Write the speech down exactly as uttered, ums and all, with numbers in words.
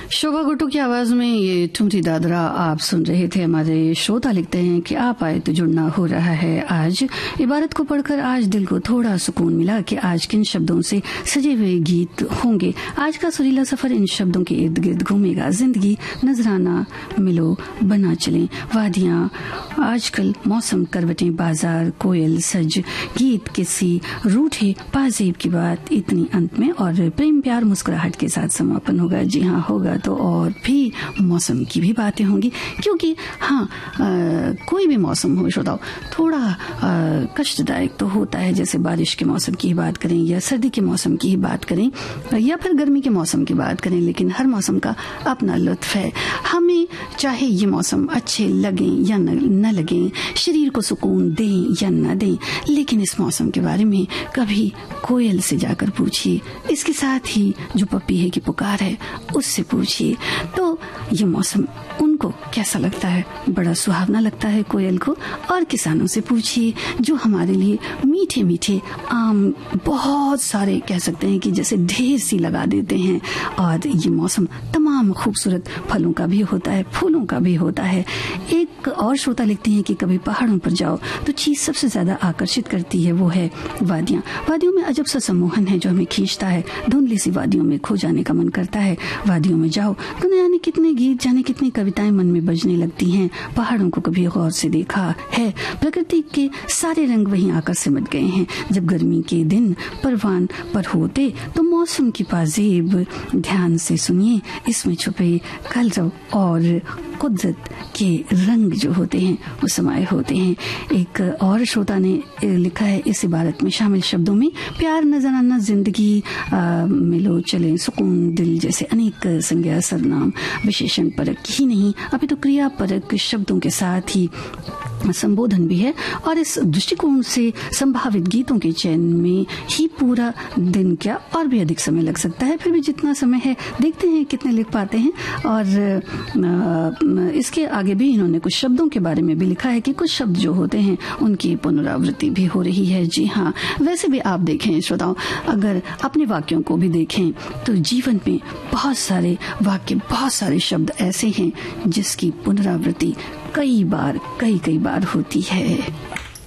शोभा गुट्टू की आवाज में ये ठुमरी दादरा आप सुन रहे थे। हमारे श्रोता लिखते हैं कि आप आए तो जुड़ना हो रहा है। आज इबारत को पढ़कर आज दिल को थोड़ा सुकून मिला कि आज किन शब्दों से सजे हुए गीत होंगे। आज का सुरीला सफर इन शब्दों के इर्द गिर्द घूमेगा। जिंदगी नजराना मिलो बना चलें, वादियां आजकल, मौसम, करवटें, बाजार, कोयल, सज, गीत, किसी रूठे पाजेब की बात, इतनी अंत में और प्रेम प्यार मुस्कुराहट के साथ समापन होगा। जी हाँ, होगा तो और भी मौसम की भी बातें होंगी, क्योंकि हाँ आ, कोई भी मौसम हो श्रोताओ थोड़ा आ, कष्टदायक तो होता है। जैसे बारिश के मौसम की ही बात करें या सर्दी के मौसम की ही बात करें या फिर गर्मी के मौसम की बात करें, लेकिन हर मौसम का अपना लुत्फ है। हमें चाहे ये मौसम अच्छे लगें या न, न लगें, शरीर को सुकून दें या न दें, लेकिन इस मौसम के बारे में कभी कोयल से जाकर पूछिए, इसके साथ ही जो पपी है की पुकार है उससे पूछिए तो ये मौसम उनको कैसा लगता है। बड़ा सुहावना लगता है कोयल को। और किसानों से पूछिए जो हमारे लिए मीठे मीठे आम बहुत सारे कह सकते हैं कि जैसे ढेर सी लगा देते हैं। और ये मौसम तमाम खूबसूरत फलों का भी होता है, फूलों का भी होता है। एक और श्रोता लिखते हैं कि कभी पहाड़ों पर जाओ तो चीज सबसे ज्यादा आकर्षित करती है वो है वादियां। वादियों में अजब सा सम्मोहन है जो हमें खींचता है। धुंधली सी वादियों में खो जाने का मन करता है। वादियों में जाओ तो न जाने कितने गीत, जाने कितनी कविताएं मन में बजने लगती हैं। पहाड़ों को कभी गौर से देखा है, प्रकृति के सारे रंग वहीं आकर सिमट गए हैं। जब गर्मी के दिन परवान पर होते तो मौसम की पाजेब ध्यान से सुनिए, इसमें छुपे कलरव और कुदरत के रंग जो होते हैं वो समाये होते हैं। एक और श्रोता ने लिखा है इस इबारत में शामिल शब्दों में प्यार, नजराना, जिंदगी मिलो चले, सुकून, दिल जैसे अनेक संज्ञा, सर्वनाम, विशेषण परक ही नहीं, अभी तो क्रिया परक शब्दों के साथ ही संबोधन भी है। और इस दृष्टिकोण से संभावित गीतों के चयन में ही पूरा दिन क्या और भी अधिक समय लग सकता है। फिर भी जितना समय है देखते हैं कितने लिख पाते हैं। और इसके आगे भी इन्होंने कुछ शब्दों के बारे में भी लिखा है कि कुछ शब्द जो होते हैं उनकी पुनरावृत्ति भी हो रही है। जी हाँ, वैसे भी आप देखें श्रोताओं, अगर अपने वाक्यों को भी देखें तो जीवन में बहुत सारे वाक्य, बहुत सारे शब्द ऐसे हैं जिसकी पुनरावृत्ति कई बार कई कई बार होती है।